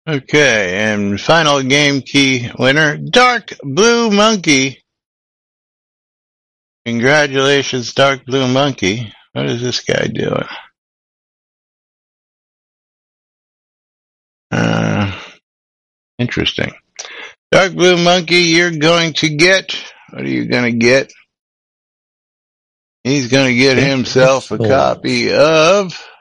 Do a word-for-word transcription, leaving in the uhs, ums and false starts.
Okay, and final game key winner, Dark Blue Monkey. Congratulations, Dark Blue Monkey. What is this guy doing? Uh, interesting. Dark Blue Monkey, you're going to get, what are you going to get? He's going to get himself a copy of